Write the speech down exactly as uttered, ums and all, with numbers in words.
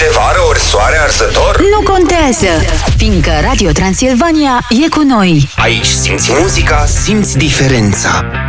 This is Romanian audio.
vară, ori soare arzător? Nu contează, fiindcă Radio Transilvania e cu noi. Aici simți muzica, simți diferența.